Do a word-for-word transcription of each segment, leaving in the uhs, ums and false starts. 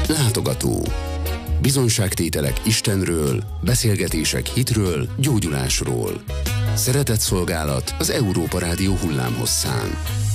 Látogató. Bizonyságtételek Istenről, beszélgetések hitről, gyógyulásról. Szeretett szolgálat az Európa Rádió hullámhosszán.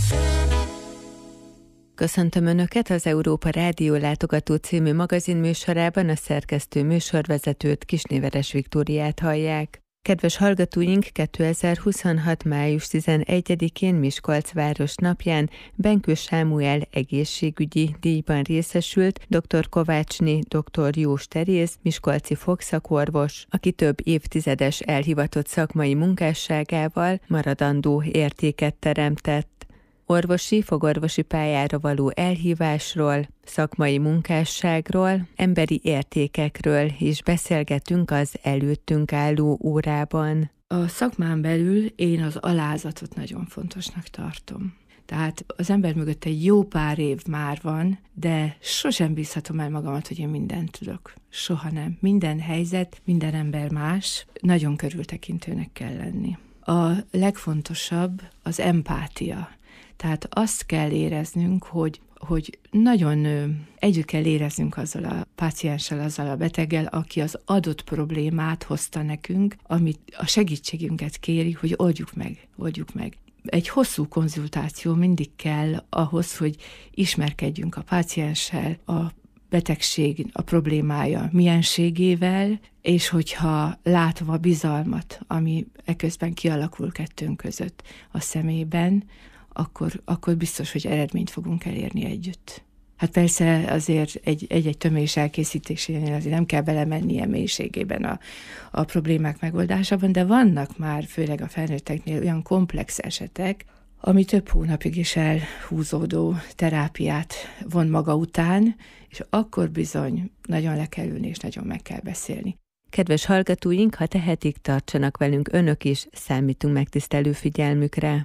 Köszöntöm Önöket az Európa Rádió Látogató című magazin műsorában, a szerkesztő műsorvezetőt, Kisnéveres Viktóriát hallják. Kedves hallgatóink, kétezer-huszonhat. május tizenegyedikén Miskolc város napján Benkő Sámuel egészségügyi díjban részesült dr. Kovácsné dr. Jós Teréz, miskolci fogszakorvos, aki több évtizedes elhivatott szakmai munkásságával maradandó értéket teremtett. Orvosi, fogorvosi pályára való elhívásról, szakmai munkásságról, emberi értékekről is beszélgetünk az előttünk álló órában. A szakmán belül én az alázatot nagyon fontosnak tartom. Tehát az ember mögött egy jó pár év már van, de sosem bízhatom el magamat, hogy én mindent tudok. Soha nem. Minden helyzet, minden ember más, nagyon körültekintőnek kell lenni. A legfontosabb az empátia. Tehát azt kell éreznünk, hogy, hogy nagyon együtt kell éreznünk azzal a pácienssel, azzal a beteggel, aki az adott problémát hozta nekünk, amit a segítségünket kéri, hogy oldjuk meg, oldjuk meg. Egy hosszú konzultáció mindig kell ahhoz, hogy ismerkedjünk a pácienssel, a betegség, a problémája mienségével, és hogyha látva a bizalmat, ami eközben kialakul kettőnk között a szemében, Akkor, akkor biztos, hogy eredményt fogunk elérni együtt. Hát persze azért egy-egy tömés elkészítésénél azért nem kell belemennie mélységében a, a problémák megoldásában, de vannak már, főleg a felnőtteknél olyan komplex esetek, ami több hónapig is elhúzódó terápiát von maga után, és akkor bizony nagyon le kell ülni, és nagyon meg kell beszélni. Kedves hallgatóink, ha tehetik, tartsanak velünk önök is, számítunk megtisztelő figyelmükre.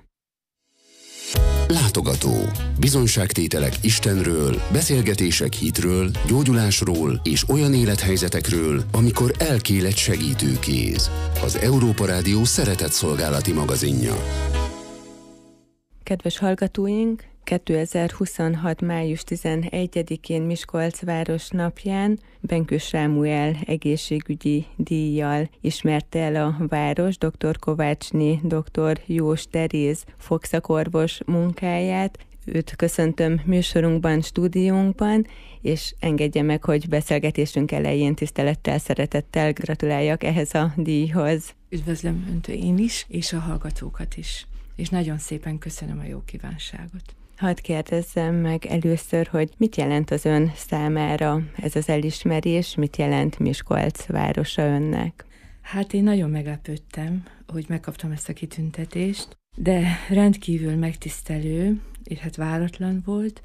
Látogató. Bizonyságtételek Istenről, beszélgetések hitről, gyógyulásról és olyan élethelyzetekről, amikor elkél egy segítőkéz. Az Európa Rádió szeretett szolgálati magazinja. Kedves hallgatóink, kétezer-huszonhat. május tizenegyedikén Miskolc város napján Benkő Sámuel egészségügyi díjjal ismerte el a város dr. Kovácsné dr. Jós Teréz fogszakorvos munkáját. Őt köszöntöm műsorunkban, stúdiónkban, és engedje meg, hogy beszélgetésünk elején tisztelettel, szeretettel gratuláljak ehhez a díjhoz. Üdvözlöm Önt én is, és a hallgatókat is, és nagyon szépen köszönöm a jó kívánságot. Hadd kérdezzem meg először, hogy mit jelent az ön számára ez az elismerés, mit jelent Miskolc városa önnek? Hát én nagyon meglepődtem, hogy megkaptam ezt a kitüntetést, de rendkívül megtisztelő, és hát váratlan volt,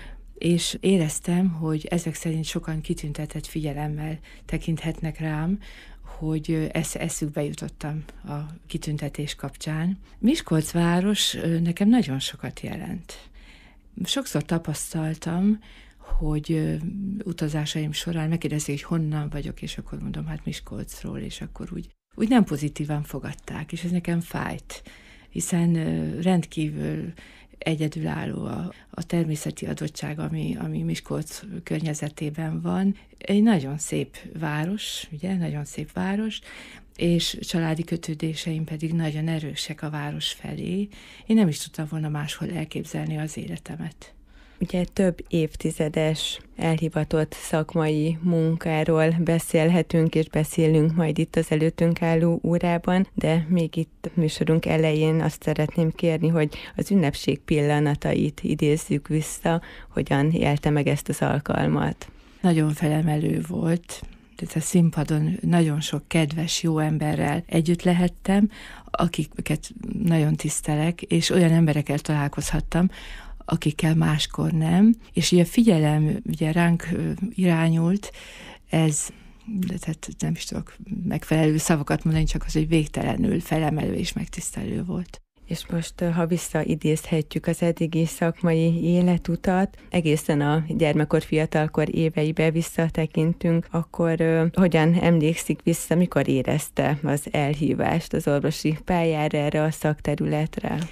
és éreztem, hogy ezek szerint sokan kitüntetett figyelemmel tekinthetnek rám, hogy esz- eszükbe jutottam a kitüntetés kapcsán. Miskolc város nekem nagyon sokat jelent. Sokszor tapasztaltam, hogy utazásaim során megkérdezik, hogy honnan vagyok, és akkor mondom, hát Miskolcról, és akkor úgy, úgy nem pozitívan fogadták, és ez nekem fájt, hiszen rendkívül egyedülálló a, a természeti adottság, ami, ami Miskolc környezetében van. Egy nagyon szép város, ugye, nagyon szép város, és családi kötődéseim pedig nagyon erősek a város felé. Én nem is tudtam volna máshol elképzelni az életemet. Ugye több évtizedes elhivatott szakmai munkáról beszélhetünk, és beszélünk majd itt az előttünk álló órában, de még itt műsorunk elején azt szeretném kérni, hogy az ünnepség pillanatait idézzük vissza, hogyan élte meg ezt az alkalmat. Nagyon felemelő volt. Tehát a színpadon nagyon sok kedves, jó emberrel együtt lehettem, akiket nagyon tisztelek, és olyan emberekkel találkozhattam, akikkel máskor nem, és ugye a figyelem ugye ránk irányult, ez, tehát nem is tudok megfelelő szavakat mondani, csak az, hogy végtelenül felemelő és megtisztelő volt. És most, ha visszaidézhetjük az eddigi szakmai életutat, egészen a gyermekkor, fiatalkor éveibe visszatekintünk, akkor uh, hogyan emlékszik vissza, mikor érezte az elhívást az orvosi pályára, erre a szakterületre?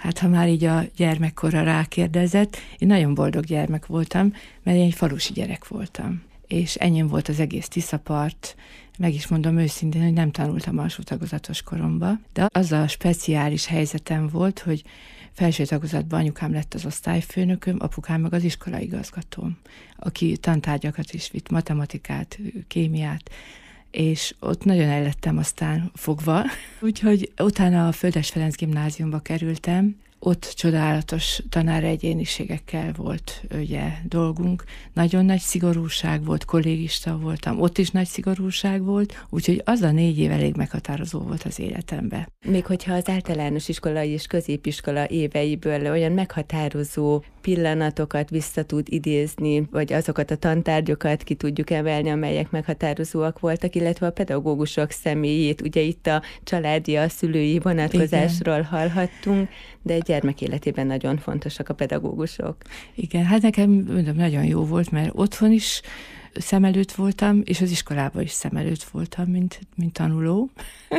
Hát ha már így a gyermekkorra rákérdezett, én nagyon boldog gyermek voltam, mert én egy falusi gyerek voltam. És enyém volt az egész Tiszapart, meg is mondom őszintén, hogy nem tanultam alsó tagozatos koromba, de az a speciális helyzetem volt, hogy felső tagozatban anyukám lett az osztályfőnököm, apukám meg az iskolaigazgatóm, aki tantárgyakat is vitt, matematikát, kémiát, és ott nagyon el lettem aztán fogva. Úgyhogy utána a Földes Ferenc gimnáziumba kerültem, ott csodálatos tanáregyéniségekkel volt ugye dolgunk, nagyon nagy szigorúság volt, kollégista voltam, ott is nagy szigorúság volt, úgyhogy az a négy év elég meghatározó volt az életemben. Még hogyha az általános iskolai és középiskola éveiből olyan meghatározó pillanatokat vissza tud idézni, vagy azokat a tantárgyokat ki tudjuk emelni, amelyek meghatározóak voltak, illetve a pedagógusok személyét, ugye itt a családi, a szülői vonatkozásról igen. hallhattunk, de egy gyermek életében nagyon fontosak a pedagógusok. Igen, hát nekem mondom, nagyon jó volt, mert otthon is szem előtt voltam, és az iskolában is szem előtt voltam, mint, mint tanuló,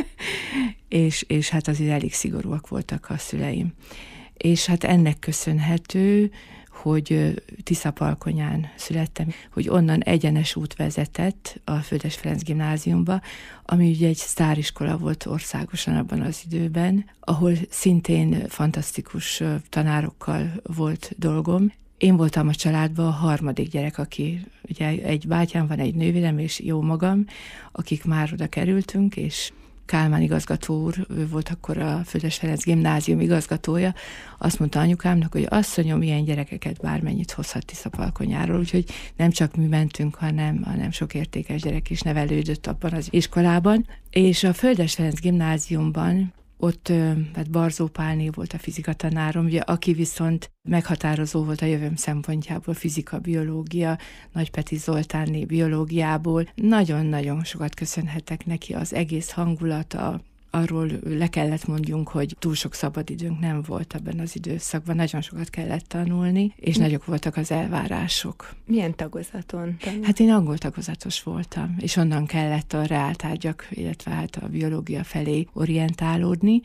és, és hát azért elég szigorúak voltak a szüleim. És hát ennek köszönhető, hogy Tiszapalkonyán születtem, hogy onnan egyenes út vezetett a Földes Ferenc gimnáziumba, ami ugye egy sztáriskola volt országosan abban az időben, ahol szintén fantasztikus tanárokkal volt dolgom. Én voltam a családban a harmadik gyerek, aki, ugye egy bátyám van, egy nővérem, és jó magam, akik már oda kerültünk, és Kálmán igazgató úr, ő volt akkor a Földes Ferenc gimnázium igazgatója, azt mondta anyukámnak, hogy asszonyom, ilyen gyerekeket bármennyit hozhat Tiszapalkonyáról, úgyhogy nem csak mi mentünk, hanem, hanem sok értékes gyerek is nevelődött abban az iskolában. És a Földes Ferenc gimnáziumban ott hát Barzó Pálné volt a fizikatanárom, ugye, aki viszont meghatározó volt a jövőm szempontjából, fizika, biológia, Nagy Peti Zoltánné biológiából. Nagyon-nagyon sokat köszönhetek neki, az egész hangulata, arról le kellett mondjunk, hogy túl sok szabadidőnk nem volt ebben az időszakban, nagyon sokat kellett tanulni, és nagyok voltak az elvárások. Milyen tagozaton tanult? Hát én angol tagozatos voltam, és onnan kellett a reáltárgyak, illetve hát a biológia felé orientálódni,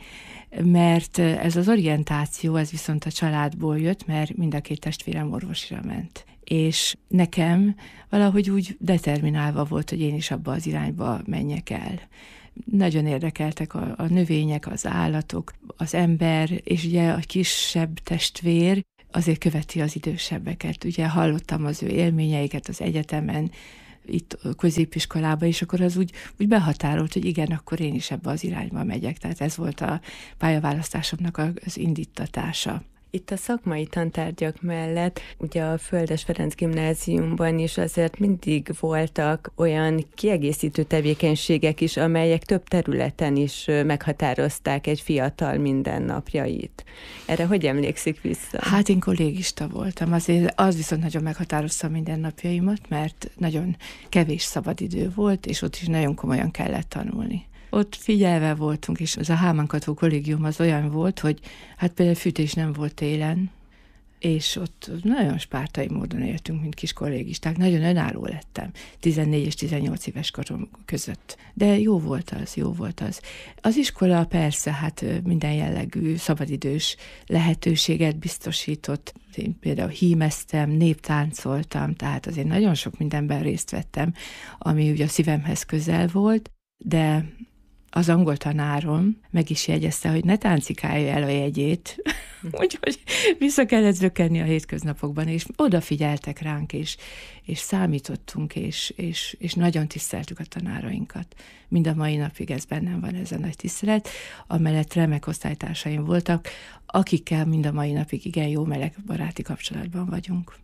mert ez az orientáció, ez viszont a családból jött, mert mind a két testvérem orvosira ment. És nekem valahogy úgy determinálva volt, hogy én is abba az irányba menjek el. Nagyon érdekeltek a, a növények, az állatok, az ember, és ugye a kisebb testvér azért követi az idősebbeket. Ugye hallottam az ő élményeiket az egyetemen, itt a középiskolában, és akkor az úgy, úgy behatárolt, hogy igen, akkor én is ebbe az irányba megyek. Tehát ez volt a pályaválasztásomnak az indítatása. Itt a szakmai tantárgyak mellett, ugye a Földes Ferenc gimnáziumban is azért mindig voltak olyan kiegészítő tevékenységek is, amelyek több területen is meghatározták egy fiatal mindennapjait. Erre hogy emlékszik vissza? Hát én kollégista voltam, azért az viszont nagyon meghatározta mindennapjaimat, mert nagyon kevés szabadidő volt, és ott is nagyon komolyan kellett tanulni. Ott figyelve voltunk, és az a Hámán-Kathó kollégium az olyan volt, hogy hát például fűtés nem volt télen, és ott nagyon spártai módon éltünk, mint kis kollégisták. Nagyon önálló lettem, tizennégy és tizennyolc éves korom között. De jó volt az, jó volt az. Az iskola persze, hát minden jellegű szabadidős lehetőséget biztosított. Én például hímeztem, néptáncoltam, tehát azért nagyon sok mindenben részt vettem, ami ugye a szívemhez közel volt, de az angol tanárom meg is jegyezte, hogy ne táncikálja el a jegyét, úgyhogy vissza kellett zökkenni a hétköznapokban, és odafigyeltek ránk, és, és számítottunk, és, és, és nagyon tiszteltük a tanárainkat. Mind a mai napig ez bennem van, ez a nagy tisztelet. Amellett remek osztálytársaim voltak, akikkel mind a mai napig igen jó meleg baráti kapcsolatban vagyunk.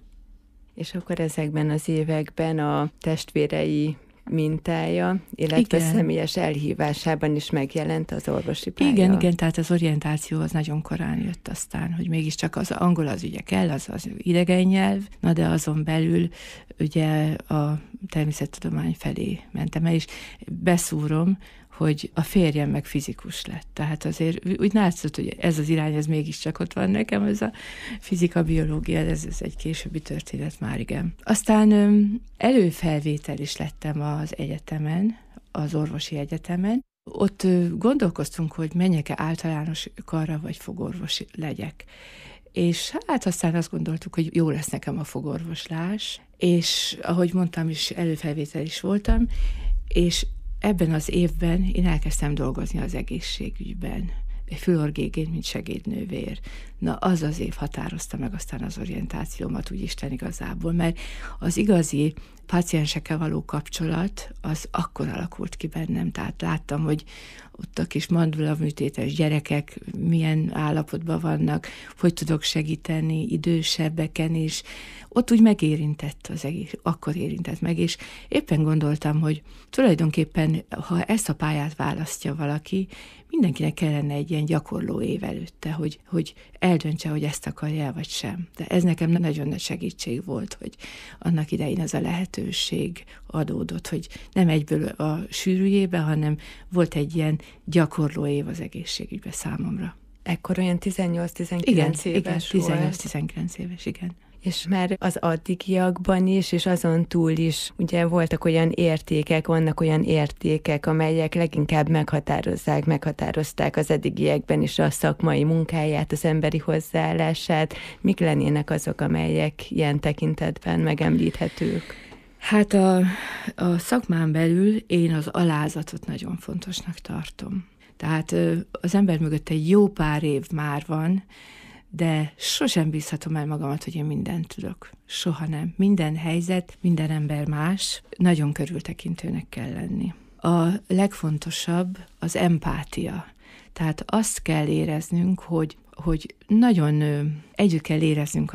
És akkor ezekben az években a testvérei mintája, illetve igen. személyes elhívásában is megjelent az orvosi pálya. Igen, igen, tehát az orientáció az nagyon korán jött aztán, hogy mégiscsak az angol az ugye kell, az az idegen nyelv, na de azon belül ugye a természettudomány felé mentem el, és beszúrom, hogy a férjem meg fizikus lett. Tehát azért úgy látszott, hogy ez az irány, ez mégiscsak ott van nekem, ez a fizika, biológia, ez, ez egy későbbi történet már, igen. Aztán előfelvétel is lettem az egyetemen, az orvosi egyetemen. Ott gondolkoztunk, hogy menjek-e általános karra, vagy fogorvos legyek. És hát aztán azt gondoltuk, hogy jó lesz nekem a fogorvoslás, és ahogy mondtam is, előfelvétel is voltam, és ebben az évben én elkezdtem dolgozni az egészségügyben, fülorgégén, mint segédnővér. Na, az az év határozta meg aztán az orientációmat, úgy Isten igazából, mert az igazi páciensekkel való kapcsolat az akkor alakult ki bennem, tehát láttam, hogy ott a kis mandulaműtétes gyerekek milyen állapotban vannak, hogy tudok segíteni idősebbeken is. Ott úgy megérintett az egész, akkor érintett meg, és éppen gondoltam, hogy tulajdonképpen, ha ezt a pályát választja valaki, mindenkinek kellene egy ilyen gyakorló év előtte, hogy, hogy eldöntse, hogy ezt akarja, vagy sem. De ez nekem nagyon nagy segítség volt, hogy annak idején ez a lehetőség adódott, hogy nem egyből a sűrűjébe, hanem volt egy ilyen gyakorló év az egészségügyben számomra. Ekkor olyan tizennyolc-tizenkilenc éves igen, tizennyolc-tizenkilenc éves, igen. És már az addigiakban is, és azon túl is ugye voltak olyan értékek, vannak olyan értékek, amelyek leginkább meghatározzák, meghatározták az eddigiekben is a szakmai munkáját, az emberi hozzáállását. Mik lennének azok, amelyek ilyen tekintetben megemlíthetők? Hát a, a szakmán belül én az alázatot nagyon fontosnak tartom. Tehát az ember mögött egy jó pár év már van, de sosem bízhatom el magamat, hogy én mindent tudok. Soha nem. Minden helyzet, minden ember más, nagyon körültekintőnek kell lenni. A legfontosabb az empátia. Tehát azt kell éreznünk, hogy, hogy nagyon együtt kell éreznünk